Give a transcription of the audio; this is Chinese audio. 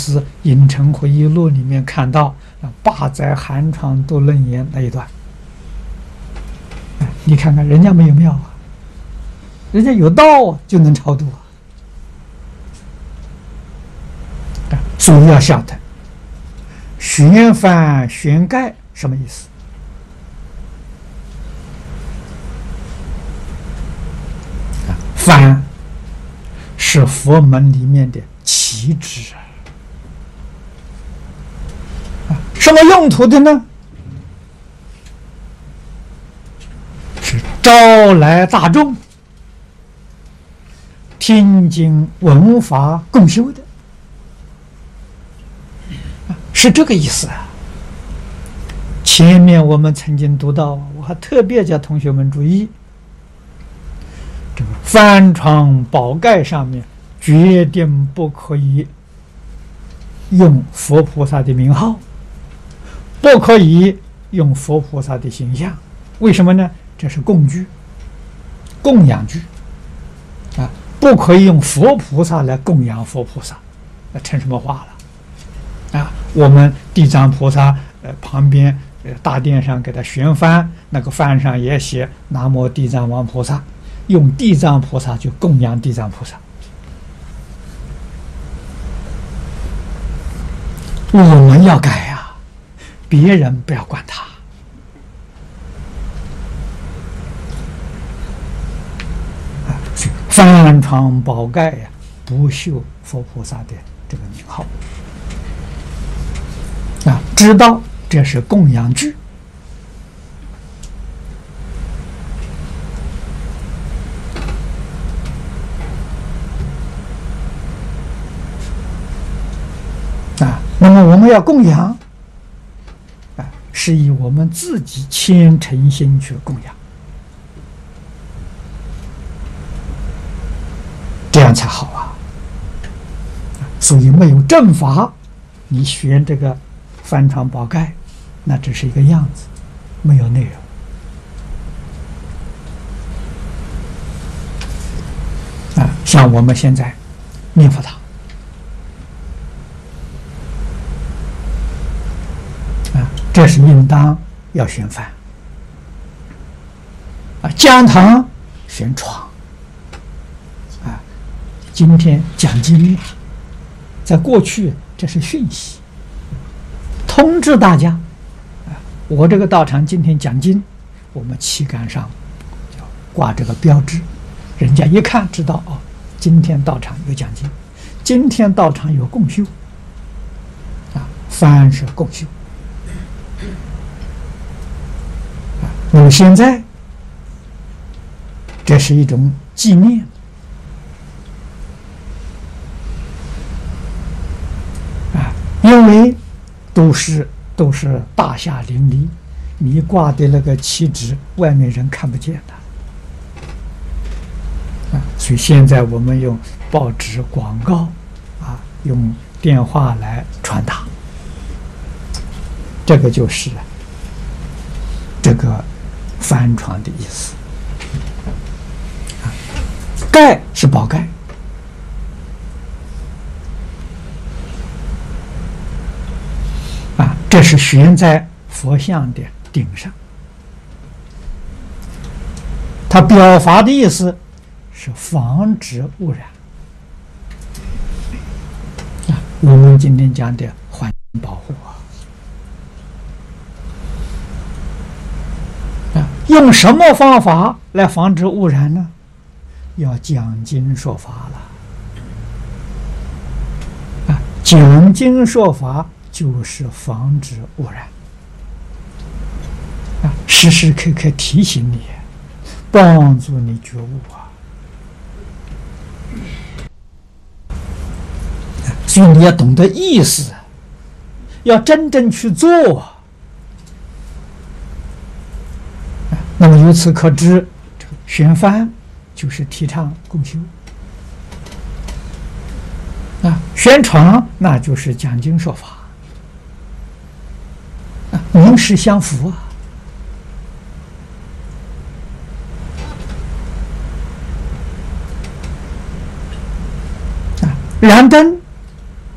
师《影城回忆录》里面看到八载寒窗度论言那一段。你看看人家没有庙啊，人家有道啊，就能超度啊。所以要晓得玄翻玄盖什么意思？翻是佛门里面的旗帜啊，什么用途的呢？是招来大众听经闻法共修的，是这个意思啊。前面我们曾经读到，我还特别叫同学们注意，这个翻床宝盖上面决定不可以用佛菩萨的名号，不可以用佛菩萨的形象。为什么呢？这是供具、供养具啊，不可以用佛菩萨来供养佛菩萨，那成什么话了啊？我们地藏菩萨旁边大殿上给他悬幡，那个幡上也写南无地藏王菩萨，用地藏菩萨就供养地藏菩萨。我们要改呀，别人不要管他。翻床宝盖呀，不绣佛菩萨的这个名号啊，知道这是供养具。啊，那么我们要供养啊，是以我们自己虔诚心去供养，这样才好啊。所以没有正法，你学这个翻床宝盖，那只是一个样子，没有内容啊。像我们现在念佛堂啊，这是应当要悬幡啊，讲堂悬床啊。今天讲经，在过去这是讯息，通知大家啊，我这个道场今天讲经，我们旗杆上就挂这个标志，人家一看知道哦，今天道场有讲经，今天道场有共修啊，幡是共修啊。那么现在这是一种纪念啊，因为都是大厦林立，你挂的那个旗帜，外面人看不见的啊。所以现在我们用报纸广告啊，用电话来传达，这个就是这个帆船的意思啊。盖是宝盖啊，这是悬在佛像的顶上，它表法的意思是防止污染啊。我们今天讲的环境保护啊，用什么方法来防止污染呢？要讲经说法了啊，讲经说法就是防止污染啊，时时刻刻提醒你，帮助你觉悟啊。所以你要懂得意思，要真正去做啊。那么由此可知，这个悬幡就是提倡共修啊，悬床那就是讲经说法啊，名实相符啊。燃灯